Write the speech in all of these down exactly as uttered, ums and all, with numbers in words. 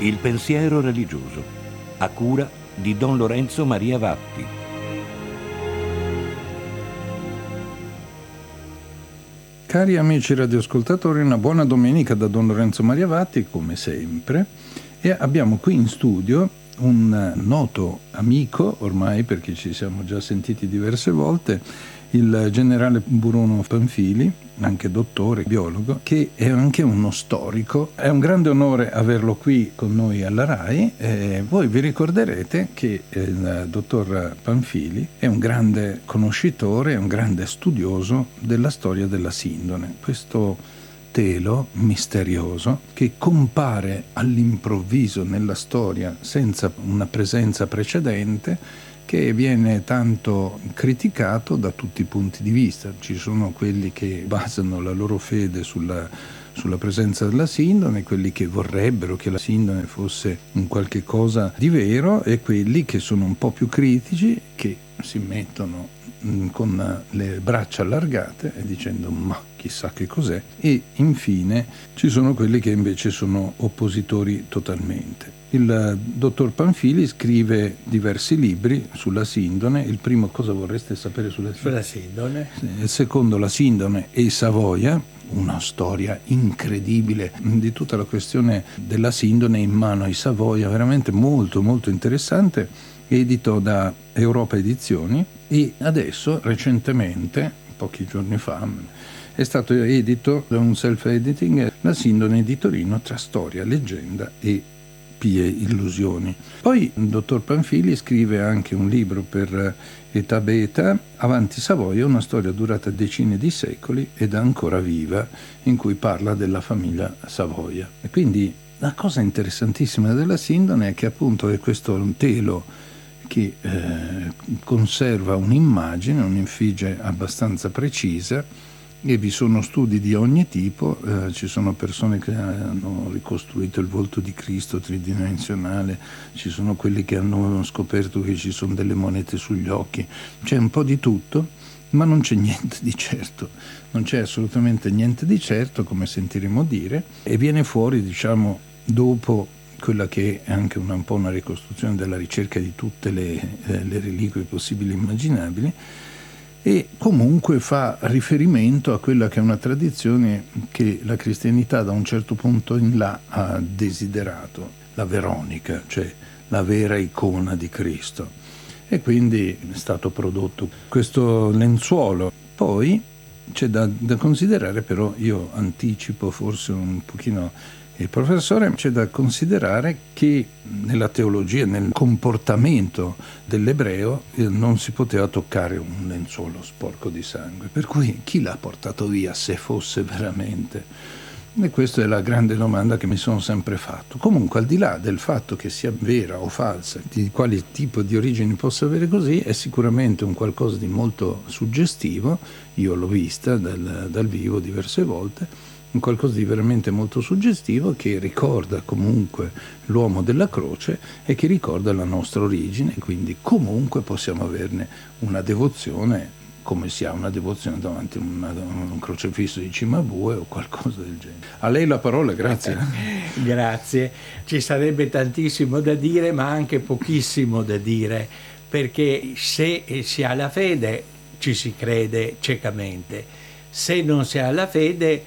Il pensiero religioso, a cura di Don Lorenzo Maria Vatti. Cari amici radioascoltatori, una buona domenica da Don Lorenzo Maria Vatti, come sempre, e abbiamo qui in studio un noto amico, ormai perché ci siamo già sentiti diverse volte, il generale Bruno Panfili, anche dottore, biologo, che è anche uno storico. È un grande onore averlo qui con noi alla RAI. E voi vi ricorderete che il dottor Panfili è un grande conoscitore, è un grande studioso della storia della Sindone. Questo telo misterioso che compare all'improvviso nella storia senza una presenza precedente, che viene tanto criticato da tutti i punti di vista. Ci sono quelli che basano la loro fede sulla, sulla presenza della Sindone, quelli che vorrebbero che la Sindone fosse un qualche cosa di vero, e quelli che sono un po' più critici, che si mettono con le braccia allargate e dicendo ma chissà che cos'è, e infine ci sono quelli che invece sono oppositori totalmente. Il dottor Panfili scrive diversi libri sulla Sindone. Il primo, cosa vorreste sapere sulla Sindone? Sulla Sindone. Il secondo, la Sindone e Savoia, una storia incredibile di tutta la questione della Sindone in mano ai Savoia, veramente molto molto interessante, edito da Europa Edizioni, e adesso recentemente, pochi giorni fa, è stato edito da un self-editing, la Sindone di Torino tra storia, leggenda e pie illusioni. Poi il dottor Panfili scrive anche un libro per Età Beta, Avanti Savoia, una storia durata decine di secoli ed ancora viva, in cui parla della famiglia Savoia. E quindi la cosa interessantissima della Sindone è che appunto è questo telo che eh, conserva un'immagine, un'infigie abbastanza precisa, e vi sono studi di ogni tipo. Eh, ci sono persone che hanno ricostruito il volto di Cristo tridimensionale, ci sono quelli che hanno scoperto che ci sono delle monete sugli occhi, c'è un po' di tutto, ma non c'è niente di certo, non c'è assolutamente niente di certo, come sentiremo dire, e viene fuori, diciamo, dopo quella che è anche una, un po' una ricostruzione della ricerca di tutte le, eh, le reliquie possibili e immaginabili, e comunque fa riferimento a quella che è una tradizione che la cristianità da un certo punto in là ha desiderato, la Veronica, cioè la vera icona di Cristo. E quindi è stato prodotto questo lenzuolo. Poi c'è da, da considerare, però io anticipo forse un pochino il professore, c'è da considerare che nella teologia, nel comportamento dell'ebreo, eh, non si poteva toccare un lenzuolo sporco di sangue, per cui chi l'ha portato via, se fosse veramente? E questa è la grande domanda che mi sono sempre fatto. Comunque, al di là del fatto che sia vera o falsa, di quale tipo di origini possa avere così, è sicuramente un qualcosa di molto suggestivo. Io l'ho vista dal, dal vivo diverse volte, un qualcosa di veramente molto suggestivo, che ricorda comunque l'uomo della croce e che ricorda la nostra origine, quindi comunque possiamo averne una devozione, come si ha una devozione davanti a una, un crocefisso di Cimabue o qualcosa del genere. A lei la parola, grazie. Grazie. Ci sarebbe tantissimo da dire, ma anche pochissimo da dire, perché se si ha la fede ci si crede ciecamente, se non si ha la fede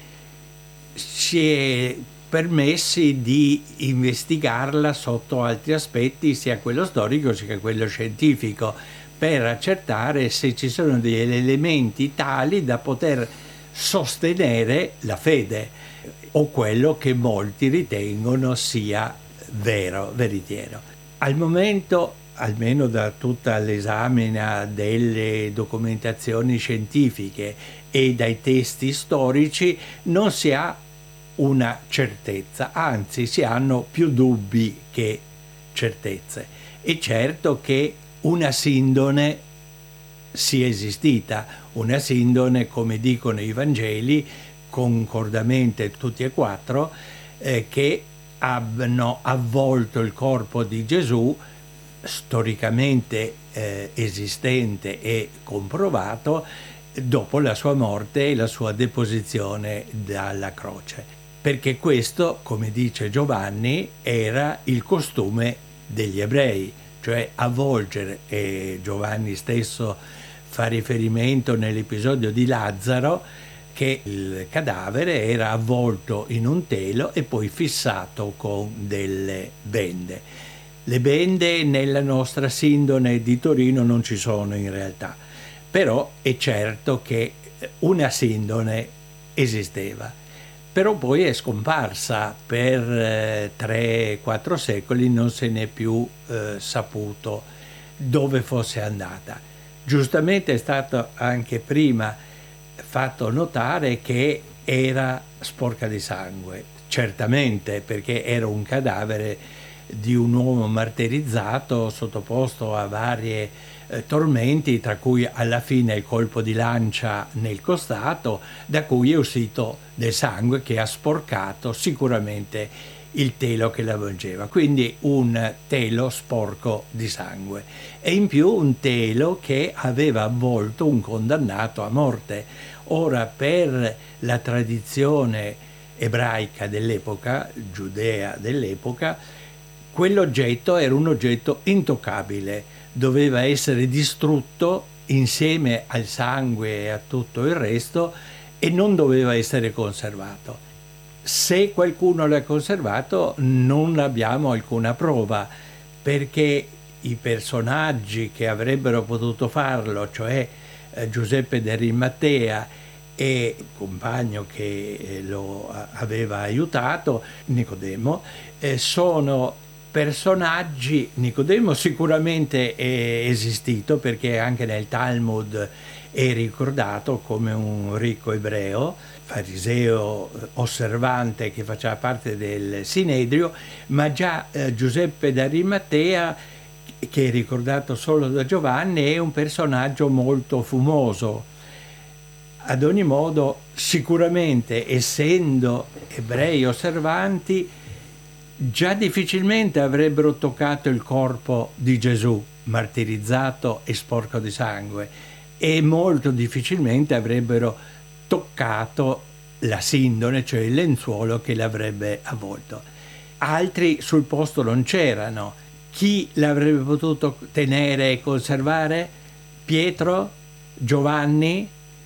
si è permessi di investigarla sotto altri aspetti, sia quello storico sia quello scientifico, per accertare se ci sono degli elementi tali da poter sostenere la fede o quello che molti ritengono sia vero, veritiero. Al momento, almeno da tutta l'esamina delle documentazioni scientifiche e dai testi storici, non si ha una certezza, anzi si hanno più dubbi che certezze. È certo che una Sindone sia esistita, una Sindone, come dicono i Vangeli, concordamente tutti e quattro, eh, che hanno avvolto il corpo di Gesù, storicamente eh, esistente e comprovato, dopo la sua morte e la sua deposizione dalla croce. perché questo, come dice Giovanni, era il costume degli ebrei, cioè avvolgere, e Giovanni stesso fa riferimento nell'episodio di Lazzaro che il cadavere era avvolto in un telo e poi fissato con delle bende. Le bende nella nostra sindone di Torino non ci sono in realtà, però è certo che una sindone esisteva. Però poi è scomparsa per eh, tre quattro secoli, non se n'è più eh, saputo dove fosse andata. Giustamente è stato anche prima fatto notare che era sporca di sangue, certamente, perché era un cadavere di un uomo martirizzato, sottoposto a varie eh, tormenti, tra cui alla fine il colpo di lancia nel costato, da cui è uscito del sangue che ha sporcato sicuramente il telo che l'avvolgeva. Quindi un telo sporco di sangue, e in più un telo che aveva avvolto un condannato a morte. Ora, per la tradizione ebraica dell'epoca, giudea dell'epoca, quell'oggetto era un oggetto intoccabile, doveva essere distrutto insieme al sangue e a tutto il resto e non doveva essere conservato. Se qualcuno l'ha conservato non abbiamo alcuna prova, perché i personaggi che avrebbero potuto farlo, cioè eh, Giuseppe d'Arimatea e il compagno che eh, lo aveva aiutato, Nicodemo, eh, sono personaggi. Nicodemo sicuramente è esistito, perché anche nel Talmud è ricordato come un ricco ebreo, fariseo osservante che faceva parte del Sinedrio, ma già eh, Giuseppe d'Arimatea, che è ricordato solo da Giovanni, è un personaggio molto fumoso. Ad ogni modo, sicuramente, essendo ebrei osservanti, già difficilmente avrebbero toccato il corpo di Gesù, martirizzato e sporco di sangue, e molto difficilmente avrebbero toccato la sindone, cioè il lenzuolo che l'avrebbe avvolto. Altri sul posto non c'erano. Chi l'avrebbe potuto tenere e conservare? Pietro? Giovanni?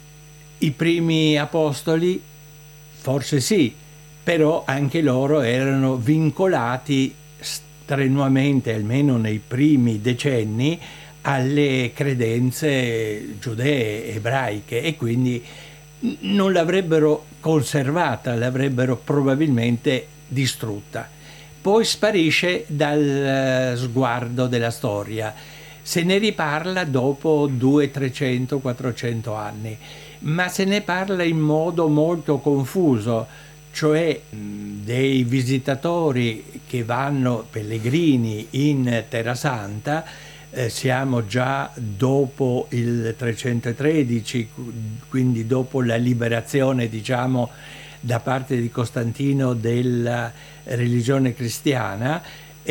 I primi apostoli? Forse sì, però anche loro erano vincolati strenuamente, almeno nei primi decenni, alle credenze giudee, ebraiche, e quindi non l'avrebbero conservata, l'avrebbero probabilmente distrutta. Poi sparisce dal sguardo della storia. Se ne riparla dopo duecento, trecento, quattrocento anni, ma se ne parla in modo molto confuso, cioè dei visitatori che vanno, pellegrini, in Terra Santa. Eh, siamo già dopo il trecentotredici, quindi dopo la liberazione, diciamo, da parte di Costantino della religione cristiana,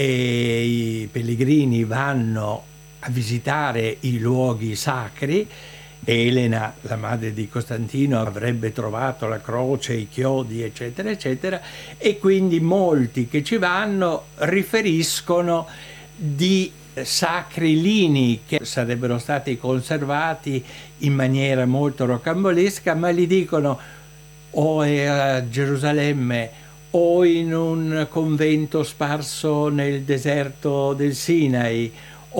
e i pellegrini vanno a visitare i luoghi sacri. Elena, la madre di Costantino, avrebbe trovato la croce, i chiodi, eccetera, eccetera, e quindi molti che ci vanno riferiscono di sacri lini che sarebbero stati conservati in maniera molto rocambolesca, ma li dicono o è a Gerusalemme o in un convento sparso nel deserto del Sinai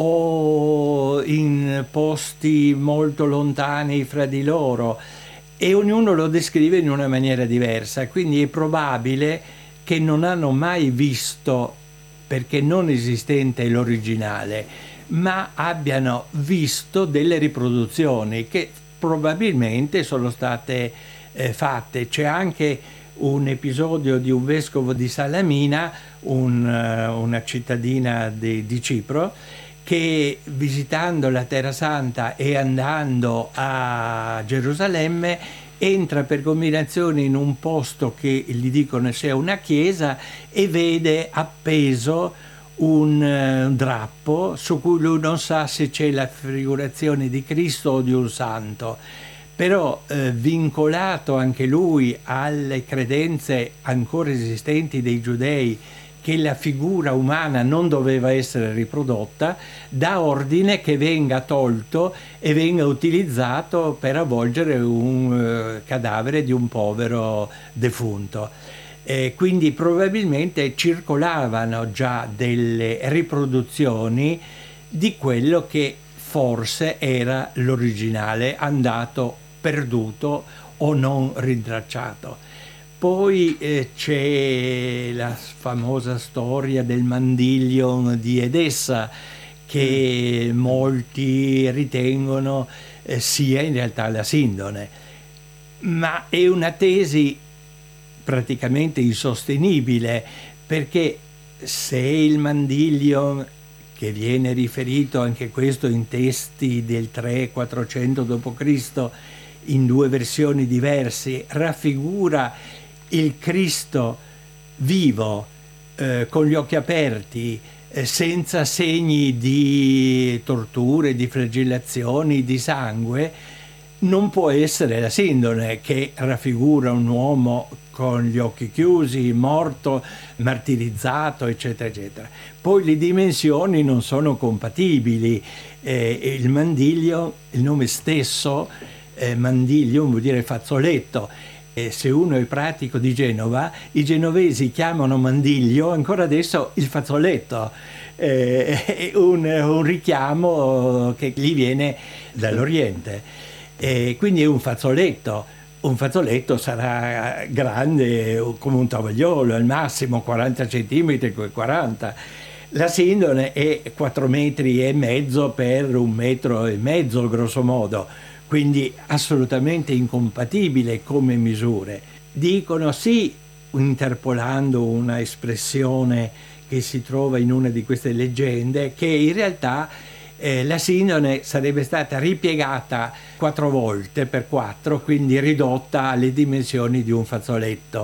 o in posti molto lontani fra di loro, e ognuno lo descrive in una maniera diversa. Quindi è probabile che non hanno mai visto, perché non esistente l'originale, ma abbiano visto delle riproduzioni che probabilmente sono state eh, fatte. C'è anche un episodio di un vescovo di Salamina, un, uh, una cittadina di, di Cipro, che visitando la Terra Santa e andando a Gerusalemme entra per combinazione in un posto che gli dicono sia una chiesa e vede appeso un uh, drappo su cui lui non sa se c'è la figurazione di Cristo o di un santo, però eh, vincolato anche lui alle credenze ancora esistenti dei giudei che la figura umana non doveva essere riprodotta, dà ordine che venga tolto e venga utilizzato per avvolgere un eh, cadavere di un povero defunto. Eh, quindi probabilmente circolavano già delle riproduzioni di quello che forse era l'originale, andato perduto o non rintracciato. Poi eh, c'è la famosa storia del Mandylion di Edessa, che mm. molti ritengono eh, sia in realtà la Sindone, ma è una tesi praticamente insostenibile, perché se il Mandylion, che viene riferito anche questo in testi del trecento quattrocento dopo Cristo in due versioni diverse, raffigura il Cristo vivo, eh, con gli occhi aperti, eh, senza segni di torture, di flagellazioni, di sangue, non può essere la Sindone, che raffigura un uomo con gli occhi chiusi, morto, martirizzato, eccetera, eccetera. Poi le dimensioni non sono compatibili. Eh, il Mandylion, il nome stesso, eh, Mandylion vuol dire fazzoletto. E se uno è pratico di Genova, i genovesi chiamano Mandiglio ancora adesso il fazzoletto, eh, è un, un richiamo che gli viene dall'Oriente. E quindi è un fazzoletto. Un fazzoletto sarà grande come un tovagliolo, al massimo quaranta centimetri con quaranta. La Sindone è quattro metri e mezzo per un metro e mezzo, grosso modo. Quindi assolutamente incompatibile come misure. Dicono sì, interpolando una espressione che si trova in una di queste leggende, che in realtà eh, la Sindone sarebbe stata ripiegata quattro volte per quattro, quindi ridotta alle dimensioni di un fazzoletto.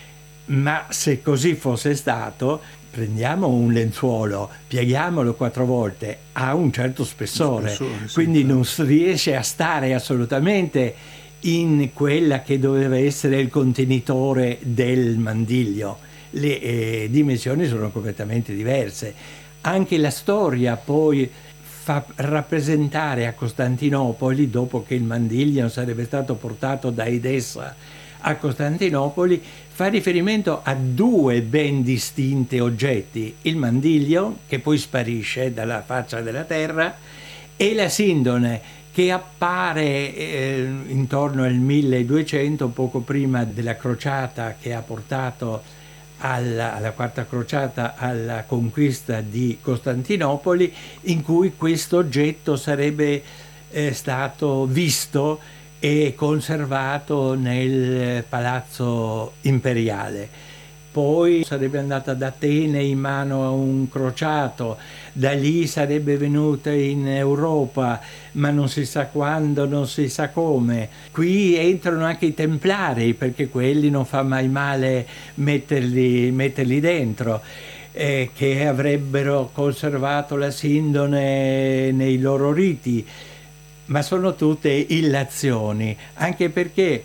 Ma se così fosse stato, prendiamo un lenzuolo, pieghiamolo quattro volte, ha un certo spessore, spessore sì, quindi sì, non si riesce a stare assolutamente in quella che doveva essere il contenitore del mandiglio. Le eh, dimensioni sono completamente diverse. Anche la storia poi fa rappresentare a Costantinopoli, dopo che il mandiglio sarebbe stato portato da Edessa a Costantinopoli, fa riferimento a due ben distinte oggetti: il Mandylion, che poi sparisce dalla faccia della terra, e la Sindone, che appare eh, intorno al milleduecento, poco prima della crociata che ha portato alla, alla quarta crociata, alla conquista di Costantinopoli, in cui questo oggetto sarebbe eh, stato visto e conservato nel palazzo imperiale. Poi sarebbe andata ad Atene in mano a un crociato, da lì sarebbe venuta in Europa, ma non si sa quando, non si sa come. Qui entrano anche i templari, perché quelli non fa mai male metterli, metterli dentro, eh, che avrebbero conservato la Sindone nei loro riti. Ma sono tutte illazioni, anche perché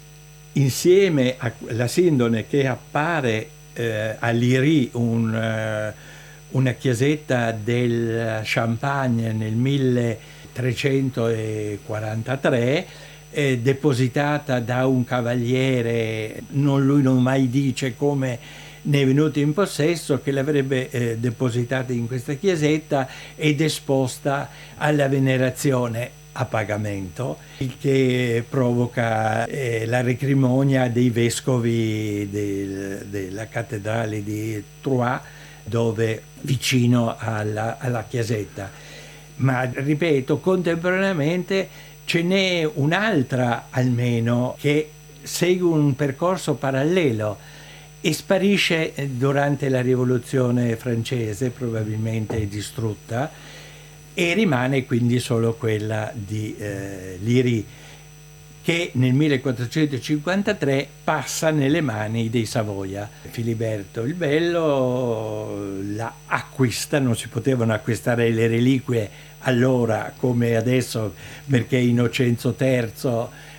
insieme alla Sindone, che appare eh, a Liry, un, uh, una chiesetta del Champagne nel milletrecentoquarantatré, eh, depositata da un cavaliere, non, lui non mai dice come ne è venuto in possesso, che l'avrebbe eh, depositata in questa chiesetta ed esposta alla venerazione a pagamento, il che provoca eh, la recrimonia dei vescovi del, della cattedrale di Troyes, dove vicino alla, alla chiesetta. Ma ripeto, contemporaneamente ce n'è un'altra almeno che segue un percorso parallelo e sparisce durante la Rivoluzione francese, probabilmente distrutta, e rimane quindi solo quella di eh, Liry, che nel millequattrocentocinquantatré passa nelle mani dei Savoia. Filiberto il Bello la acquista, non si potevano acquistare le reliquie allora come adesso, perché Innocenzo terzo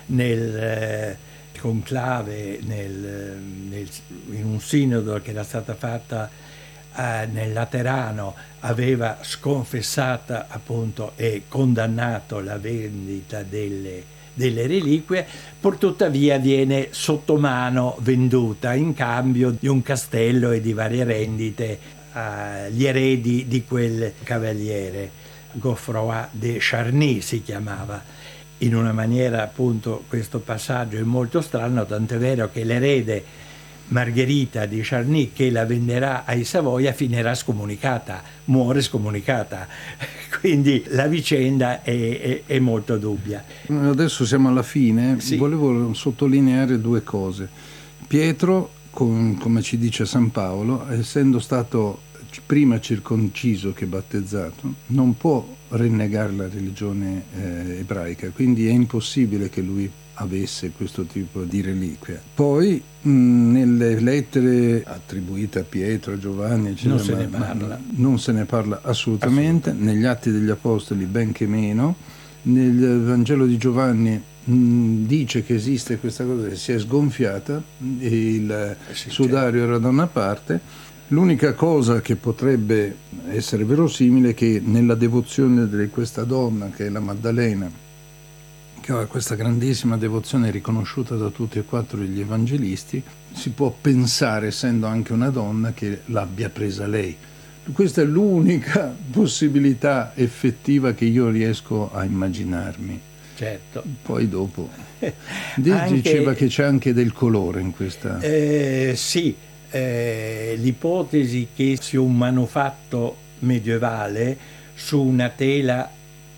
nel eh, conclave, nel, nel, in un sinodo che era stata fatta eh, nel Laterano, aveva sconfessata appunto e condannato la vendita delle delle reliquie, pur tuttavia viene sottomano venduta in cambio di un castello e di varie rendite agli eredi di quel cavaliere. Geoffroy de Charny si chiamava. In una maniera, appunto, questo passaggio è molto strano, tant'è vero che l'erede Margherita di Charny, che la venderà ai Savoia, finirà scomunicata, muore scomunicata. Quindi la vicenda è, è, è molto dubbia. Adesso siamo alla fine, sì. Volevo sottolineare due cose. Pietro, com, come ci dice San Paolo, essendo stato prima circonciso che battezzato, non può rinnegare la religione eh, ebraica, quindi è impossibile che lui avesse questo tipo di reliquia. Poi mh, nelle lettere attribuite a Pietro, a Giovanni, eccetera, non se ma, ne parla. Non se ne parla assolutamente, assolutamente. Negli Atti degli Apostoli benché meno. Nel Vangelo di Giovanni mh, dice che esiste questa cosa che si è sgonfiata, il eh sì, sudario certo. Era da una parte. L'unica cosa che potrebbe essere verosimile è che nella devozione di questa donna, che è la Maddalena, che ha questa grandissima devozione riconosciuta da tutti e quattro gli evangelisti, si può pensare, essendo anche una donna, che l'abbia presa lei. Questa è l'unica possibilità effettiva che io riesco a immaginarmi. Certo. Poi dopo diceva anche, che c'è anche del colore in questa... Eh, sì, eh, l'ipotesi che sia un manufatto medievale su una tela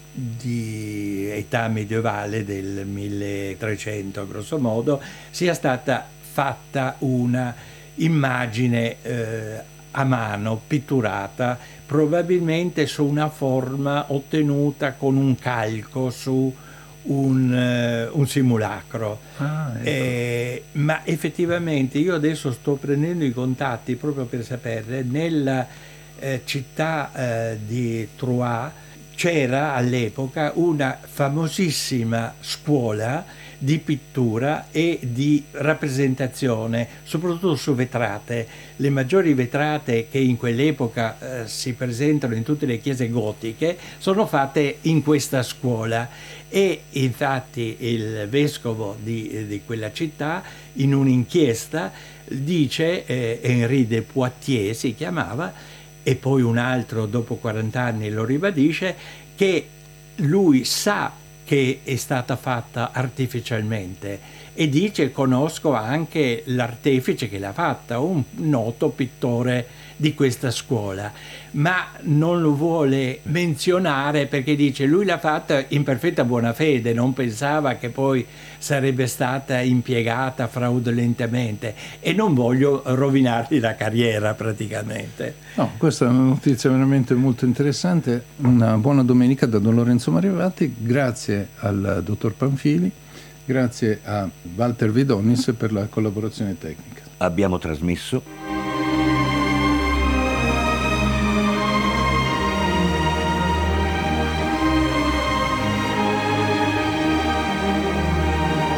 di età medievale del milletrecento grosso modo sia stata fatta una immagine eh, a mano pitturata, probabilmente su una forma ottenuta con un calco su un, uh, un simulacro. Ah, ecco. eh, ma effettivamente io adesso sto prendendo i contatti proprio per sapere. Nella eh, città eh, di Troyes c'era all'epoca una famosissima scuola di pittura e di rappresentazione, soprattutto su vetrate. Le maggiori vetrate che in quell'epoca eh, si presentano in tutte le chiese gotiche sono fatte in questa scuola, e infatti il vescovo di, di quella città, in un'inchiesta, dice, eh, Henri de Poitiers si chiamava, e poi un altro dopo quaranta anni lo ribadisce, che lui sa che è stata fatta artificialmente, e dice: conosco anche l'artefice che l'ha fatta, un noto pittore di questa scuola, ma non lo vuole menzionare perché dice lui l'ha fatta in perfetta buona fede, non pensava che poi sarebbe stata impiegata fraudolentemente, e non voglio rovinargli la carriera praticamente. No, questa è una notizia veramente molto interessante. Una buona domenica da Don Lorenzo Mariavatti, grazie al dottor Panfili, grazie a Walter Vidonis per la collaborazione tecnica. Abbiamo trasmesso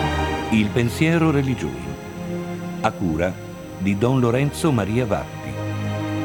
Il pensiero religioso, a cura di Don Lorenzo Maria Vatti.